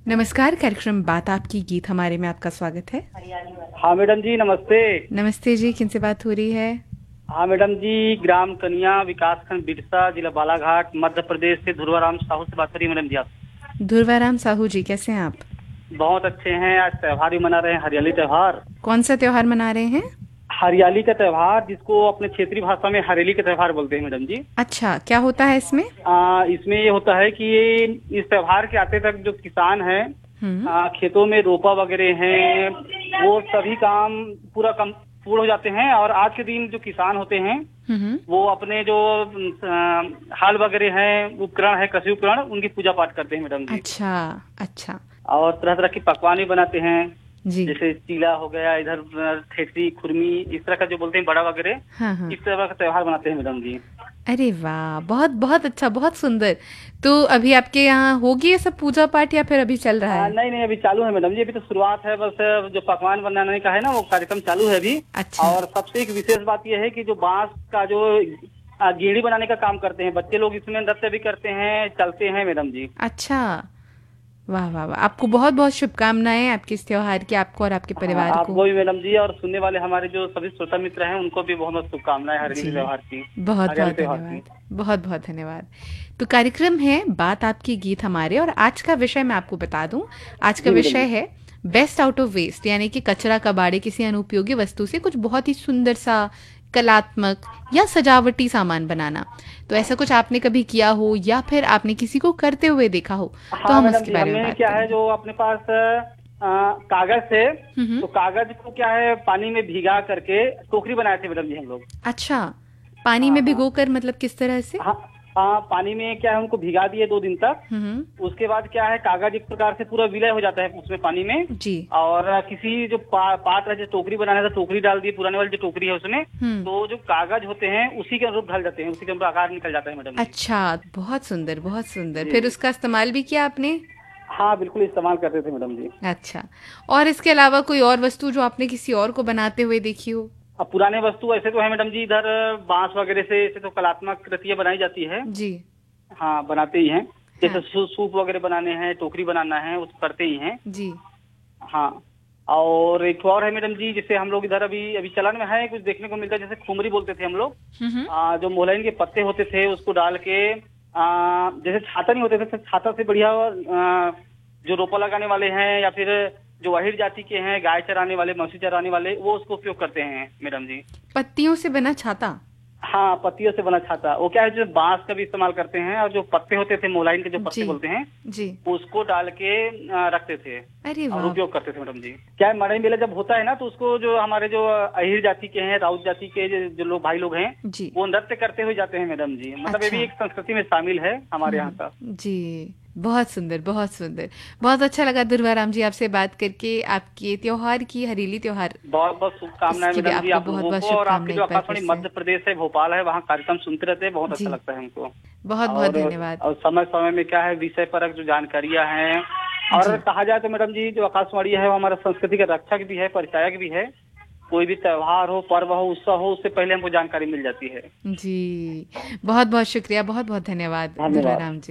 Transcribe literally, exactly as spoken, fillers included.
नमस्कार, कार्यक्रम बात आपकी गीत हमारे में आपका स्वागत है। हाँ मैडम जी, नमस्ते। नमस्ते जी, किनसे बात हो रही है? हाँ मैडम जी, ग्राम कनिया, विकासखंड बिरसा, जिला बालाघाट, मध्य प्रदेश से ध्रुवाराम साहू से बात करी मैडम जी आप। ध्रुवाराम साहू जी, कैसे हैं आप? बहुत अच्छे हैं। आज त्योहार भी मना रहे हैं, हरियाली त्योहार। कौन सा त्योहार मना रहे हैं? हरियाली का त्योहार, जिसको अपने क्षेत्रीय भाषा में हरेली का त्योहार बोलते हैं मैडम जी। अच्छा, क्या होता है इसमें? आ, इसमें ये होता है कि ये इस त्योहार के आते तक जो किसान है हम्म। आ, खेतों में रोपा वगैरह हैं, वो सभी काम पूरा कम पूर्ण हो जाते हैं। और आज के दिन जो किसान होते हैं हम्म। वो अपने जो आ, हल वगैरह हैं, उपकरण है, कृषि उपकरण, उनकी पूजा पाठ करते हैं मैडम जी। अच्छा अच्छा। और तरह तरह की पकवान भी बनाते हैं, जी। जैसे चीला हो गया, इधर ठेठी, खुरमी, इस तरह का जो बोलते हैं बड़ा वगैरह, हाँ हाँ। इस तरह का त्योहार मनाते हैं मैडम जी। अरे वाह, बहुत बहुत अच्छा, बहुत सुंदर। तो अभी आपके यहाँ होगी ये सब पूजा पाठ या फिर अभी चल रहा आ, है? नहीं नहीं, अभी चालू है मैडम जी। अभी तो शुरुआत है, बस जो पकवान बनाने का है ना, वो कार्यक्रम चालू है अभी। अच्छा। और सबसे एक विशेष बात यह है कि जो बांस का जो आ, गेड़ी बनाने का काम करते हैं बच्चे लोग, इसमें नृत्य भी करते हैं, चलते हैं मैडम जी। अच्छा, वाह वाह वाह, आपको बहुत बहुत शुभकामनाएं आपके इस त्योहार की, आपको और आपके हाँ, परिवार को। आपको भी मैडम जी, और सुनने वाले हमारे जो सभी श्रोता मित्र हैं, उनको भी बहुत बहुत शुभकामनाएं हरियाली जी, त्योहार की, बहुत हरियाली बहुत त्योहार की। धन्यवाद, बहुत बहुत धन्यवाद। तो कार्यक्रम है बात आपकी गीत हमारे, और आज का विषय मैं आपको बता दूं। आज का जी मैडम विषय जी। है बेस्ट आउट ऑफ वेस्ट, यानी कि कचरा कबाड़े किसी अनुपयोगी वस्तु से कुछ बहुत ही सुंदर सा कलात्मक या सजावटी सामान बनाना। तो ऐसा कुछ आपने कभी किया हो या फिर आपने किसी को करते हुए देखा हो, तो हाँ हम मैडम उसके जी, बारे में हमें बात क्या है, करेंगे। जो अपने पास आ, कागज है, हम्म। तो कागज को क्या है, पानी में भिगा करके टोकरी बनाए थे मैडम जी हम लोग। अच्छा, पानी हाँ में हाँ भिगोकर, मतलब किस तरह से? हाँ। हाँ, पानी में क्या है, उनको भिगा दिए दो दिन तक। हम्म। उसके बाद क्या है, कागज एक प्रकार से पूरा विलय हो जाता है उसमें, पानी में। जी। और किसी जो पा, पात्र है, जो टोकरी बनाने का, टोकरी डाल दी, पुराने वाली जो टोकरी है उसमें, हम्म। तो जो कागज होते हैं उसी के अनुरूप ढल जाते हैं, उसी के अनुरूप आकार निकल जाता है मैडम जी। अच्छा, बहुत सुंदर बहुत सुंदर। जी फिर जी। उसका इस्तेमाल भी किया आपने? हाँ बिल्कुल, इस्तेमाल करते थे मैडम जी। अच्छा, और इसके अलावा कोई और वस्तु जो आपने किसी और को बनाते हुए देखी हो? अब पुराने वस्तु ऐसे तो है मैडम जी, इधर बांस वगैरह से ऐसे तो कलात्मक कृतियां बनाई जाती है। जी। हाँ, बनाते ही हैं। जैसे हाँ। सू, सूप वगैरह बनाने हैं, टोकरी बनाना है, वो तो करते ही हैं। जी। हाँ। और एक और है मैडम जी, जिसे हम लोग इधर अभी अभी चलन में है, कुछ देखने को मिलता है, जैसे खुमरी बोलते थे हम लोग। हम्म। आ, जो मोलाइन के पत्ते होते थे, उसको डाल के आ, जैसे छाता नहीं होते थे, तो छाता से बढ़िया आ, जो रोपा लगाने वाले हैं या फिर जो अहिर जाति के हैं, गाय चराने वाले, मवेशी चराने वाले, वो उसको उपयोग करते हैं मैडम जी। पत्तियों से बना छाता? हाँ, पत्तियों से बना छाता। वो क्या है, जो बांस का भी इस्तेमाल करते हैं, और जो पत्ते होते थे मोलाइन के, जो पत्ते जी। बोलते हैं, जी। उसको डाल के आ, रखते थे अरे और वाह। उपयोग करते थे मैडम जी। क्या है, मड़ई मेला जब होता है ना, तो उसको जो हमारे जो अहिर जाति के हैं, राउत जाति के जो, जो लोग भाई लोग हैं, जी। वो नृत्य करते हुए जाते हैं मैडम जी। मतलब ये अच्छा। भी एक संस्कृति में शामिल है हमारे यहाँ का। जी, बहुत सुंदर बहुत सुंदर। बहुत अच्छा लगा दुर्वाराम जी आपसे बात करके। आपके त्योहार की, हरेली त्योहार, बहुत बहुत शुभकामनाएं इसकी भी मैडम जी आपको आप बहुत लोगों बहुत को। और आपके शुभकामनाएं जो एक बार फिर आकाशवाणी से। मध्य प्रदेश है, भोपाल है, वहाँ कार्यक्रम सुनते रहते हैं, बहुत अच्छा जी, लगता है हमको। बहुत बहुत और धन्यवाद। और समय समय में क्या है, विषय परक जो जानकारियां हैं। और जी। कहा जाए तो मैडम जी, जो आकाशवाणी है वो हमारा संस्कृति का रक्षक भी है, परिचायक भी है। कोई भी त्योहार हो, पर्व हो, उत्सव हो, उससे पहले हमको जानकारी मिल जाती है। जी, बहुत बहुत शुक्रिया, बहुत बहुत धन्यवाद धन्यवाद। दुर्वाराम जी।